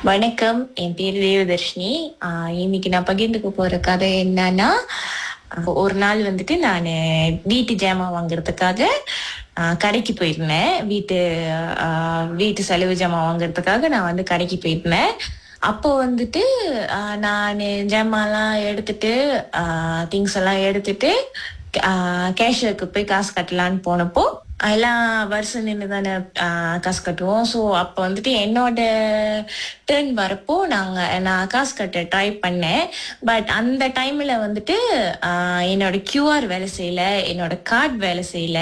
வணக்கம். என் பேரு தேவதர்ஷினி. இன்னைக்கு நான் பகிர்ந்துக்க போற கதை என்னன்னா, ஒரு நாள் வந்துட்டு நானு வீட்டு ஜாமான் வாங்குறதுக்காக கடைக்கு போயிருந்தேன். ஆ வீட்டு செலவு ஜாமான் வாங்குறதுக்காக நான் வந்து கடைக்கு போயிருந்தேன். அப்போ வந்துட்டு நானு ஜாமான்லாம் எடுத்துட்டு, திங்ஸ் எல்லாம் எடுத்துட்டு, ஆ கேஷியருக்கு போய் காசு கட்டலான்னு போனப்போ, எல்லாம் வரிசை நின்னு தானே காசு கட்டுவோம். ஸோ அப்போ வந்துட்டு என்னோட டர்ன் வரப்போ நான் காசு கட்ட ட்ரை பண்ணேன். பட் அந்த டைம்ல வந்துட்டு என்னோட கியூஆர் வேலை செய்யல, என்னோட கார்டு வேலை செய்யல.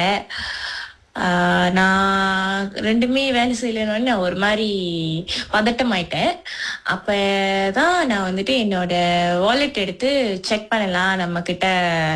நான் 2மே வேலை செய்யலன்னு நான் ஒரு மாதிரி பதட்டமாயிட்டேன். அப்பதான் நான் வந்துட்டு என்னோட வாலெட் எடுத்து செக் பண்ணலாம், நம்ம கிட்ட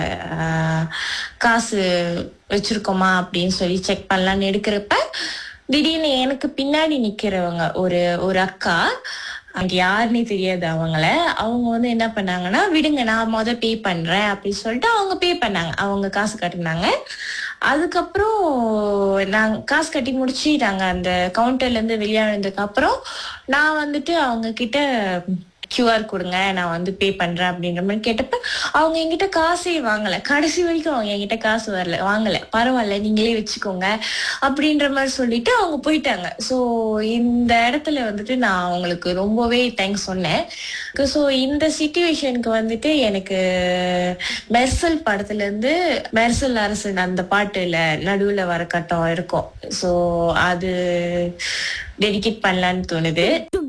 காசு வச்சிருக்கோமா அப்படின்னு சொல்லி செக் பண்ணலான்னு எடுக்கிறப்ப, திடீர்னு எனக்கு பின்னாடி நிக்கிறவங்க ஒரு ஒரு அக்கா, அங்க யாருன்னே தெரியாது அவங்கள. அவங்க வந்து என்ன பண்ணாங்கன்னா, விடுங்க நான் பே பண்றேன் அப்படின்னு சொல்லிட்டு அவங்க பே பண்ணாங்க. அவங்க காசு கட்டுனாங்க. அதுக்கப்புறம் நாங்க காசு கட்டி முடிச்சு நாங்க அந்த கவுண்டர்ல இருந்து வெளியானதுக்கு அப்புறம் நான் வந்துட்டு அவங்க கிட்ட கியூஆர் கொடுங்க, நான் வந்து பே பண்றேன் அப்படின்ற மாதிரி கேட்டப்ப அவங்க என்கிட்ட காசே வாங்கல. கடைசி வரைக்கும் அவங்க என்கிட்ட காசு வாங்கல. பரவாயில்ல, நீங்களே வச்சுக்கோங்க அப்படின்ற மாதிரி சொல்லிட்டு அவங்க போயிட்டாங்க. ஸோ இந்த இடத்துல வந்துட்டு நான் அவங்களுக்கு ரொம்பவே தேங்க்ஸ் சொன்னேன். ஸோ இந்த சிச்சுவேஷனுக்கு வந்துட்டு எனக்கு மெர்சல் படத்துல இருந்து மெர்சல் அரசன் அந்த பாட்டுல நடுவுல வர கட்டம் இருக்கும். ஸோ அது டெடிகேட் பண்ணலான்னு தோணுது.